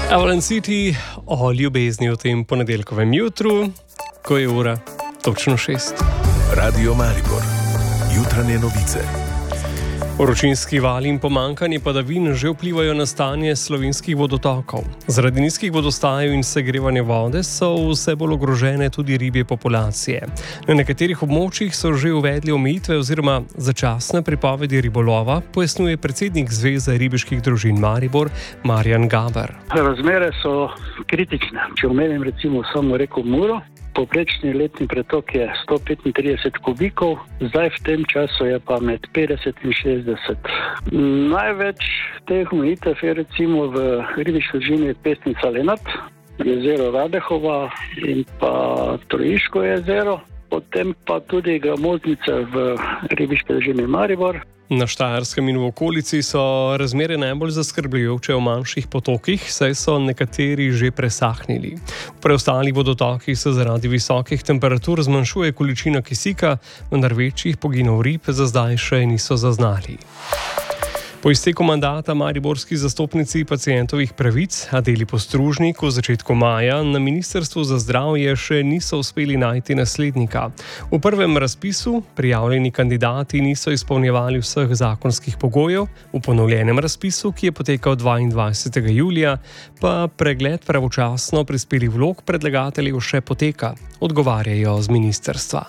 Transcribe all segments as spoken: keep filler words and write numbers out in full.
Avalon City o ljubezni v tem ponedeljkovem jutru, ko je ura točno šest. Radio Maribor, jutranje novice. Vročinski val in pomanjkanje padavin že vplivajo na stanje slovenskih vodotokov. Zaradi nizkih vodostajev in segrevanja vode so vse bolj ogrožene tudi ribje populacije. Na nekaterih območjih so že uvedli omejitve oziroma začasne prepovedi ribolova, pojasnjuje predsednik Zveze ribiških družin Maribor Marjan Gaber. Razmere so kritične. Če omenim recimo samo reko Muro, povprečni letni pretok je sto petintrideset kubikov, zdaj v tem času je pa med petdeset in šestdeset. Največ teh omejitev je recimo v ribiški družini Pesnica Lenart, jezero Radehova in pa Trojiško jezero, potem pa tudi Gramoznica v ribiški družini Maribor. Na Štajerskem in v okolici so razmere najbolj zaskrbljujoče v manjših potokih, saj so nekateri že presahnili. V preostalih vodotokih se zaradi visokih temperatur zmanjšuje količina kisika, vendar večjih poginov rib za zdaj še niso zaznali. Po izteku mandata mariborski zastopnici pacientovih pravic Adeli Postružnik v začetku maja na Ministrstvu za zdravje še niso uspeli najti naslednika. V prvem razpisu prijavljeni kandidati niso izpolnjevali vseh zakonskih pogojev, v ponovljenem razpisu, ki je potekal dvaindvajsetega julija, pa pregled pravočasno prispelih vlog predlagateljev še poteka, odgovarjajo z ministrstva.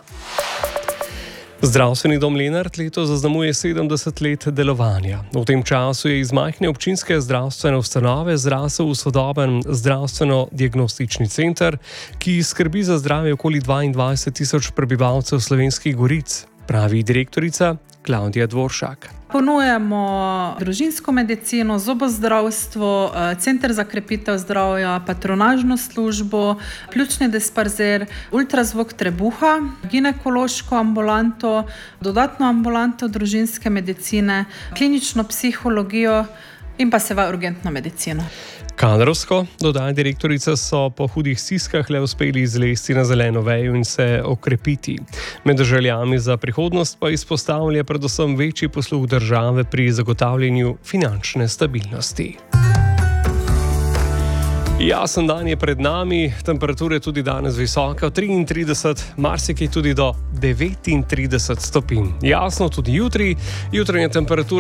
Zdravstveni dom Lenart letos zaznamuje sedemdeset let delovanja. V tem času je iz majhne občinske zdravstvene ustanove zrasel v sodoben zdravstveno-diagnostični center, ki skrbi za zdravje okoli dvaindvajset tisoč prebivalcev Slovenskih goric, pravi direktorica Klavdija Dvoršak. Ponujamo družinsko medicino, zobozdravstvo, center za krepitev zdravja, patronažno službo, pljučni dispanzer, ultrazvok trebuha, ginekološko ambulanto, dodatno ambulanto družinske medicine, klinično psihologijo in pa seveda urgentno medicino. Kadrovsko, dodaja direktorica, so po hudih stiskah le uspeli izlesti na zeleno vejo in se okrepiti. Med željami za prihodnost pa izpostavlja predvsem večji posluh države pri zagotavljanju finančne stabilnosti. Jasen dan je pred nami, temperature tudi danes visoka, triintrideset, marsikaj tudi do devetintrideset stopinj. Jasno tudi jutri, jutranja temperatura